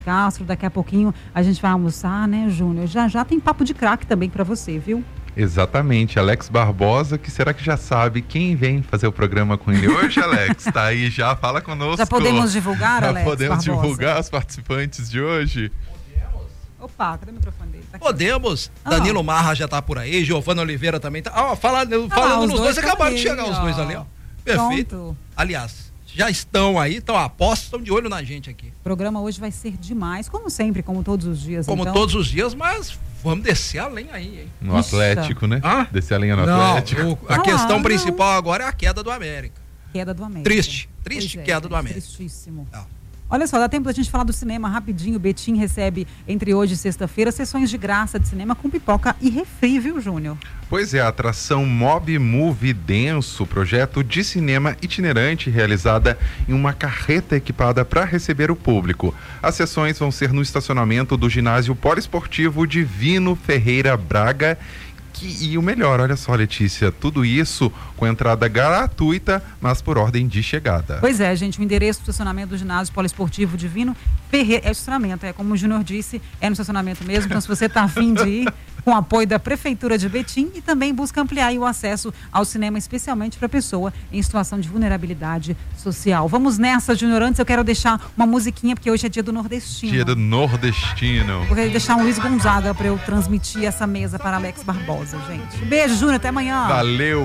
Castro, daqui a pouquinho a gente vai almoçar, né, Júnior? Já tem papo de craque também pra você, viu? Exatamente, Alex Barbosa, que será que já sabe quem vem fazer o programa com ele hoje, Alex? Tá aí já, fala conosco. Já podemos divulgar, Alex? Já podemos Barbosa divulgar os participantes de hoje? Opa, cadê o microfone dele? Tá aqui. Podemos. Danilo Marra já tá por aí, Giovana Oliveira também tá. Falando nos dois, acabaram de chegar os dois ali, ó. Perfeito. Pronto. Aliás, já estão aí, estão apostos, estão de olho na gente aqui. O programa hoje vai ser demais, como sempre, como todos os dias. Como então. todos os dias, mas vamos descer a lenha aí, hein? No Atlético, né? Hã? Descer a linha no Atlético. A questão principal agora é a queda do América. Queda do América. Triste queda do América. Tristíssimo. Não. Olha só, dá tempo da gente falar do cinema rapidinho. Betim recebe, entre hoje e sexta-feira, sessões de graça de cinema com pipoca e refri, viu, Júnior? Pois é, a atração Mob Movie Denso, projeto de cinema itinerante realizada em uma carreta equipada para receber o público. As sessões vão ser no estacionamento do ginásio poliesportivo Divino Ferreira Braga. E o melhor, olha só, Letícia, tudo isso com entrada gratuita, mas por ordem de chegada. Pois é, gente, o endereço do estacionamento do ginásio poliesportivo Divino Ferreira, é o estacionamento, como o Júnior disse, é no estacionamento mesmo, então se você está afim de ir, com apoio da Prefeitura de Betim, e também busca ampliar aí o acesso ao cinema, especialmente para pessoa em situação de vulnerabilidade social. Vamos nessa, Júnior. Antes eu quero deixar uma musiquinha, porque hoje é dia do nordestino. Dia do nordestino. Vou deixar um Luiz Gonzaga para eu transmitir essa mesa para Alex Barbosa, gente. Beijo, Júnior, até amanhã. Valeu.